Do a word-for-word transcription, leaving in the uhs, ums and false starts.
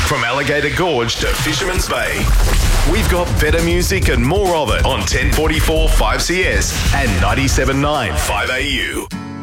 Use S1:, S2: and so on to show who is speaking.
S1: From Alligator Gorge to Fisherman's Bay. We've got better music and more of it on ten forty-four five C S and ninety-seven point nine five A U.